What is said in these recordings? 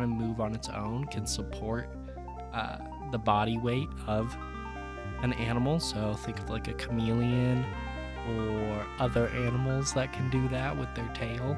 around and move on its own can support the body weight of an animal. So think of like a chameleon or other animals that can do that with their tail.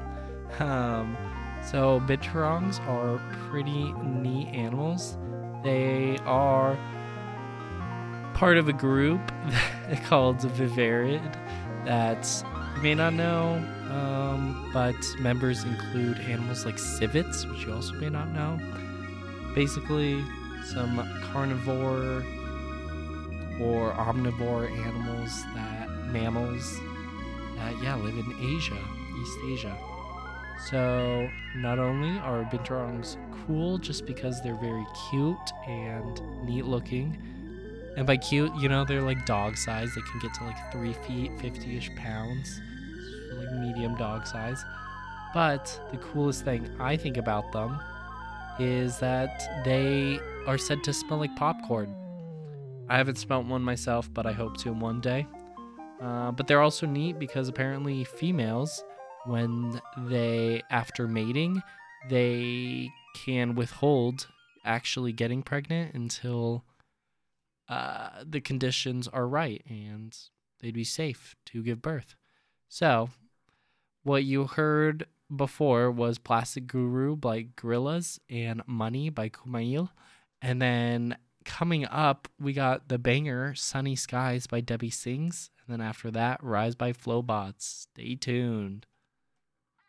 So bitcherongs are pretty neat animals. They are part of a group called Vivarid that you may not know, but members include animals like civets, which you also may not know. Basically, some carnivore or omnivore mammals that live in Asia, East Asia. So not only are binturongs cool just because they're very cute and neat looking, and by cute, they're like dog size. They can get to like 3 feet, 50-ish pounds, so like medium dog size. But the coolest thing I think about them is that they are said to smell like popcorn. I haven't smelt one myself, but I hope to one day. But they're also neat because apparently females, when after mating, they can withhold actually getting pregnant until the conditions are right and they'd be safe to give birth. So what you heard before was Plastic Guru by Gorillaz and Money by Kumail. And then coming up, we got the banger Sunny Skies by Debbie Sings. And then after that, Rise by Flowbots. Stay tuned.